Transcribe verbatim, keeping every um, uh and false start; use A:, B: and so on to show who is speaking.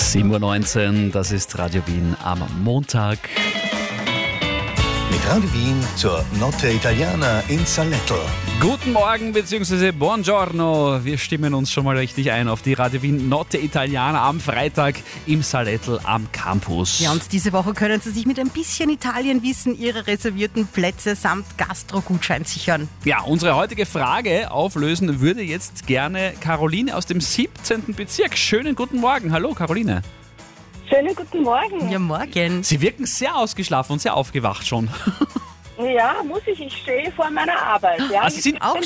A: sieben Uhr neunzehn, das ist Radio Wien am Montag.
B: Mit Radio Wien zur Notte Italiana in Saletto.
A: Guten Morgen bzw. Buongiorno. Wir stimmen uns schon mal richtig ein auf die Radio Wien Notte Italiana am Freitag im Salettl am Campus.
C: Ja, und diese Woche können Sie sich mit ein bisschen Italienwissen Ihre reservierten Plätze samt Gastro-Gutschein sichern.
A: Ja, unsere heutige Frage auflösen würde jetzt gerne Caroline aus dem siebzehnten Bezirk. Schönen guten Morgen. Hallo Caroline.
D: Schönen guten Morgen.
C: Ja, morgen.
A: Sie wirken sehr ausgeschlafen und sehr aufgewacht schon.
D: Ja, muss ich. Ich stehe vor meiner Arbeit. Ja,
A: Ah, Sie sind
D: ich
A: auch
D: bin